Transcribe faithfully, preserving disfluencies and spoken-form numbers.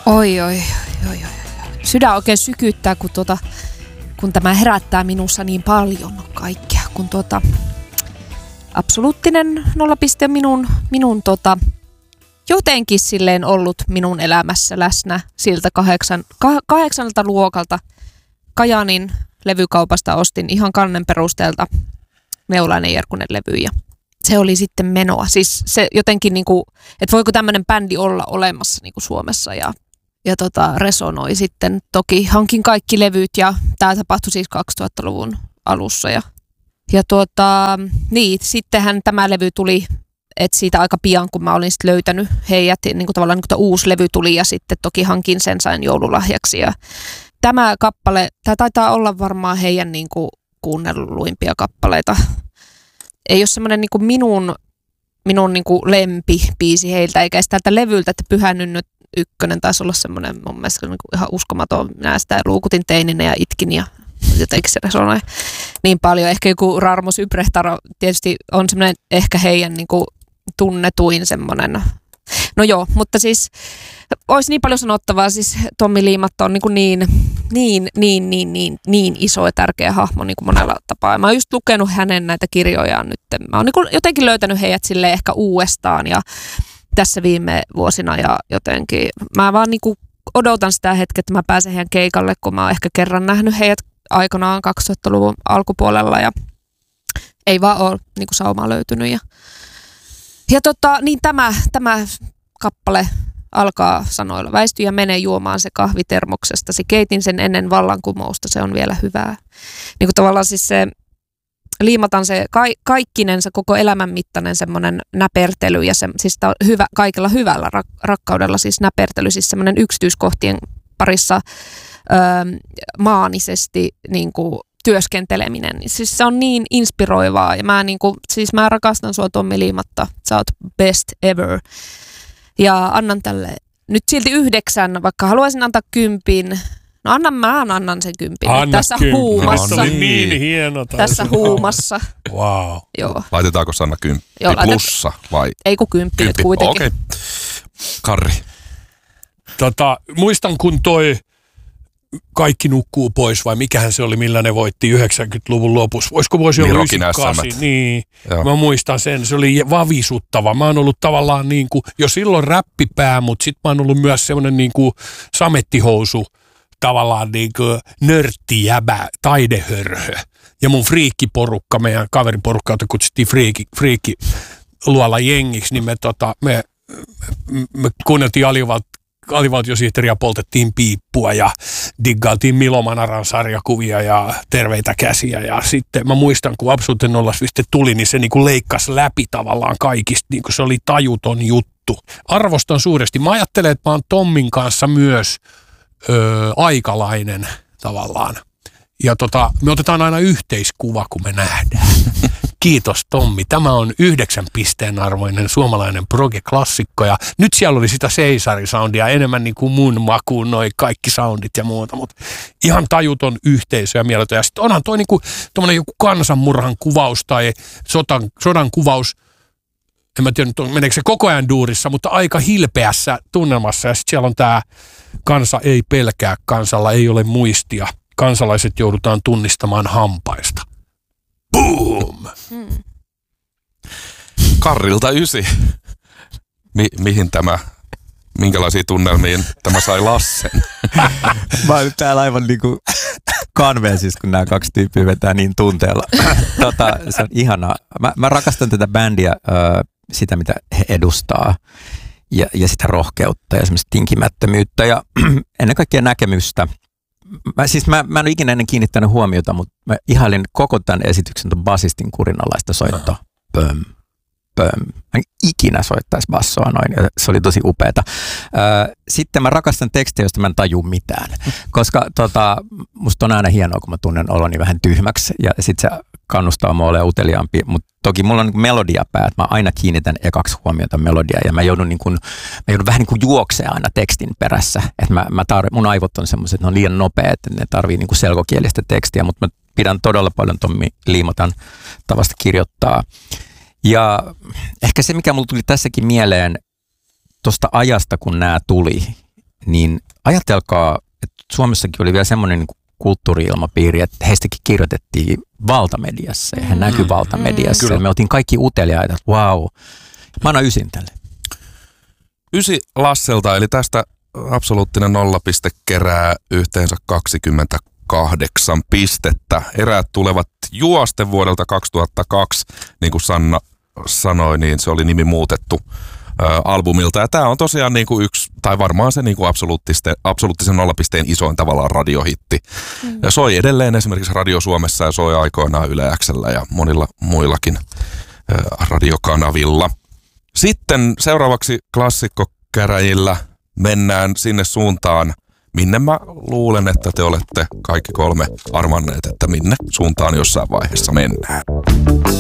Oi, oi, oi, oi. Sydän oikein sykyttää, kun, tuota, kun tämä herättää minussa niin paljon kaikkea. Kun tuota, absoluuttinen nollapiste minun, minun tota, jotenkin silleen ollut minun elämässä läsnä siltä kahdeksan, kah, kahdeksanalta luokalta. Kajaanin levykaupasta ostin ihan kannen perusteelta Neulainen Jerkunen levyjä. Se oli sitten menoa. Siis se jotenkin, niinku, että voiko tämmöinen bändi olla olemassa niinku Suomessa ja, ja tota, resonoi sitten. Toki hankin kaikki levyt ja tämä tapahtui siis kaksituhattaluvun alussa. Ja, ja tuota, niin, sittenhän tämä levy tuli, että siitä aika pian kun mä olin sitten löytänyt heidät, niin kuin tavallaan niin kuin uusi levy tuli ja sitten toki hankin sen sain joululahjaksi. Ja tämä kappale, tämä taitaa olla varmaan heidän niin kuin kuunnelluimpia kappaleita. Ei ole semmoinen niin kuin minun, minun niin kuin lempibiisi heiltä, eikä tältä levyltä, että Pyhä Nynny ykkönen taisi olla semmoinen mun mielestä niin kuin ihan uskomaton. Minä sitä luukutin teininä ja itkin ja jotenkin se resonoi niin paljon. Ehkä joku Rarmo Syprehtaro tietysti on semmoinen ehkä heidän niin kuin tunnetuin semmoinen. No joo, mutta siis olisi niin paljon sanottavaa. Siis Tommi Liimatta on niin, kuin niin, niin, niin, niin, niin, niin iso ja tärkeä hahmo niin kuin monella tapaa. Mä oon just lukenut hänen näitä kirjojaan nyt. Mä oon niin kuin jotenkin löytänyt heidät silleen ehkä uudestaan ja tässä viime vuosina ja jotenkin. Mä vaan niin kuin odotan sitä hetkeä, että mä pääsen heidän keikalle, kun mä oon ehkä kerran nähnyt heidät aikanaan kaksituhattaluvun alkupuolella ja ei vaan ole niin kuin saumaa löytynyt. Ja, ja tota, niin tämä, tämä kappale alkaa sanoilla. Väisty ja mene juomaan se kahvitermoksestasi. Keitin sen ennen vallankumousta, se on vielä hyvää. Niin kuin tavallaan siis se Liimatan se ka- kaikkinensa koko elämän mittainen semmoinen näpertely ja se, siis hyvä, kaikella hyvällä rak- rakkaudella siis näpertely, siis semmoinen yksityiskohtien parissa öö, maanisesti niin kuin työskenteleminen. Siis se on niin inspiroivaa ja mä, niin kuin, siis mä rakastan sua Tommi Liimatta, sä oot best ever ja annan tälle nyt silti yhdeksän, vaikka haluaisin antaa kympin. No annan, mä annan sen kympin. Anna tässä kympin. huumassa. No, oli niin hieno. Tässä huumassa. Wow. Joo. Laitetaanko Sanna kymppi Joo, laitet... plussa vai? Ei kun kymppi, kymppi. Nyt kuitenkin. Okei. Okay. Karri. Tota, muistan kun toi Kaikki nukkuu pois vai mikähän se oli, millä ne voitti yhdeksänkymmentäluvun lopussa. Voisiko voisi olla yhdeksänkymmentäkahdeksan? Niin, joo. Mä muistan sen. Se oli vavisuttava. Mä oon ollut tavallaan niin kuin, jo silloin räppipää, mutta sit mä oon ollut myös semmoinen niin kuin samettihousu, tavallaan niin kuin nörttijäbä, taidehörhö. Ja mun friikkiporukka, meidän kaveriporukka, jota kutsuttiin friikki, friikki luola jengiksi, niin me, tota, me, me kuunneltiin Alivalta. Alivaltiosihteeriä poltettiin piippua ja diggailtiin Milo Manaran sarjakuvia ja terveitä käsiä. Ja sitten mä muistan, kun Absoluuttinen nollapiste tuli, niin se niinku leikkasi läpi tavallaan kaikista. Niinku se oli tajuton juttu. Arvostan suuresti. Mä ajattelen, että mä oon Tommin kanssa myös öö, aikalainen tavallaan. Ja tota, me otetaan aina yhteiskuva, kun me nähdään. Kiitos Tommi. Tämä on yhdeksän pisteen arvoinen suomalainen proge-klassikko ja nyt siellä oli sitä Seisari-soundia enemmän niin kuin mun makuun noi kaikki soundit ja muuta, mutta ihan tajuton yhteisö ja mieletön. Ja sitten onhan toi niin kuin tommoinen joku kansanmurhan kuvaus tai sodan, sodan kuvaus, en mä tiedä meneekö se koko ajan duurissa, mutta aika hilpeässä tunnelmassa ja sitten siellä on tää kansa ei pelkää, kansalla ei ole muistia, kansalaiset joudutaan tunnistamaan hampaista. Boom! Hmm. Karrilta ysi. Mi- mihin tämä, minkälaisiin tunnelmiin tämä sai Lassen? Mä oon nyt täällä aivan niinku kanveesissa, kun nämä kaksi tyyppiä vetää niin tunteella. Tota, se on ihanaa. Mä, mä rakastan tätä bändiä, äh, sitä mitä he edustaa ja, ja sitä rohkeutta ja semmoista tinkimättömyyttä ja ennen kaikkea näkemystä. Mä, siis mä, mä en ole ikinä ennen kiinnittänyt huomiota, mutta mä ihailin koko tämän esityksen ton basistin kurinalaista soittoa. Pöm, pöm. Mä en ikinä soittaisi bassoa noin, ja se oli tosi upeata. Sitten mä rakastan tekstejä, joista mä en taju mitään, koska tota, musta on aina hienoa, kun mä tunnen oloni vähän tyhmäksi, ja sit se kannustaa mua olemaan uteliaampi, mutta toki mulla on niin melodiapää, että mä aina kiinnitän ekaksi huomiota melodiaa, ja mä joudun, niin kuin, mä joudun vähän niin kuin juoksemaan aina tekstin perässä, että mä, mä tar- mun aivot on semmoiset, että ne on liian nopeat, että ne tarvii niin kuin selkokielistä tekstiä, mutta mä pidän todella paljon Tommi Liimatan tavasta kirjoittaa. Ja ehkä se, mikä mulla tuli tässäkin mieleen tuosta ajasta, kun nämä tuli, niin ajatelkaa, että Suomessakin oli vielä semmoinen niin kulttuuri-ilmapiiri, että heistäkin kirjoitettiin valtamediassa ja he näkyi valtamediassa. Mm, ja me oltiin kaikki uteliaita, että vau, mä annan ysin tälle. Ysi Lasselta, eli tästä absoluuttinen nollapiste kerää yhteensä kaksikymmentäkahdeksan pistettä. Eräät tulevat juosten vuodelta kaksituhattakaksi, niin kuin Sanna sanoi, niin se oli nimi muutettu albumilta. Ja tämä on tosiaan niin kuin yksi, tai varmaan se niin kuin absoluuttisen nollapisteen isoin tavallaan radiohitti. Mm. Ja soi edelleen esimerkiksi Radio Suomessa ja soi aikoinaan Yle X:llä ja monilla muillakin äh, radiokanavilla. Sitten seuraavaksi klassikkokäräjillä mennään sinne suuntaan, minne mä luulen, että te olette kaikki kolme arvanneet, että minne suuntaan jossain vaiheessa mennään.